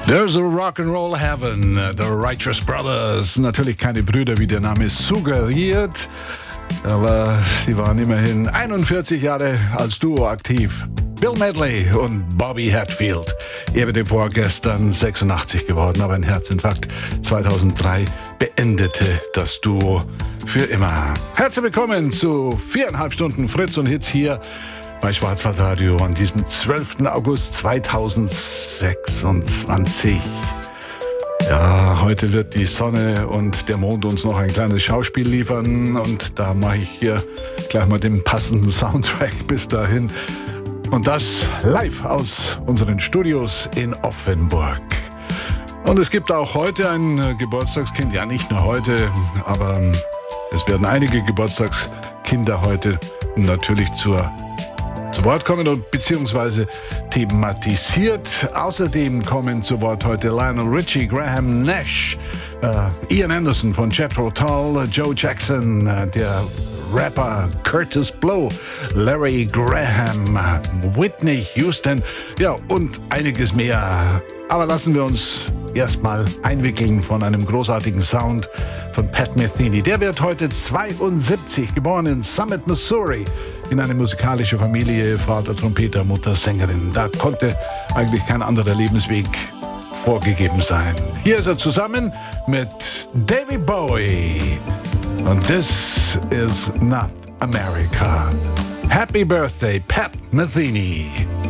There's a Rock'n'Roll Heaven, The Righteous Brothers. Natürlich keine Brüder, wie der Name suggeriert, aber sie waren immerhin 41 Jahre als Duo aktiv. Bill Medley und Bobby Hatfield. Er wird vorgestern 86 geworden, aber ein Herzinfarkt 2003 beendete das Duo für immer. Herzlich willkommen zu 4,5 Stunden Fritz und Hits hier bei Schwarzwaldradio an diesem 12. August 2026. Ja, heute wird die Sonne und der Mond uns noch ein kleines Schauspiel liefern und da mache ich hier gleich mal den passenden Soundtrack bis dahin. Und das live aus unseren Studios in Offenburg. Und es gibt auch heute ein Geburtstagskind, ja nicht nur heute, aber es werden einige Geburtstagskinder heute natürlich zu Wort kommen und beziehungsweise thematisiert. Außerdem kommen zu Wort heute Lionel Richie, Graham Nash, Ian Anderson von Jethro Tull, Joe Jackson, der Rapper Curtis Blow, Larry Graham, Whitney Houston, ja und einiges mehr. Aber lassen wir uns erstmal einwickeln von einem großartigen Sound von Pat Metheny. Der wird heute 72, geboren in Summit, Missouri, in eine musikalische Familie, Vater Trompeter, Mutter Sängerin. Da konnte eigentlich kein anderer Lebensweg vorgegeben sein. Hier ist er zusammen mit David Bowie. Und This Is Not America. Happy Birthday, Pat Metheny.